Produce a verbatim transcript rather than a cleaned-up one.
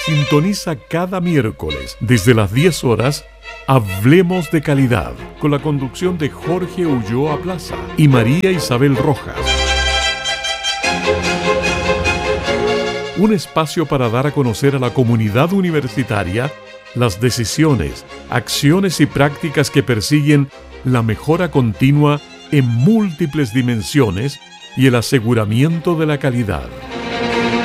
Sintoniza cada miércoles desde las diez horas Hablemos de Calidad, con la conducción de Jorge Ulloa Plaza y María Isabel Rojas. Un espacio para dar a conocer a la comunidad universitaria las decisiones, acciones y prácticas que persiguen la mejora continua en múltiples dimensiones y el aseguramiento de la calidad.